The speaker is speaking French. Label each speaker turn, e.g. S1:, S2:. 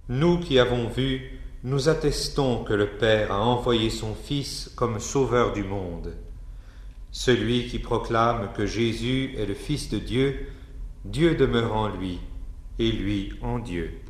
S1: Nous qui avons vu, nous attestons que le Père a envoyé son Fils comme sauveur du monde. Celui qui proclame que Jésus est le Fils de Dieu, Dieu demeure en lui, et lui en Dieu.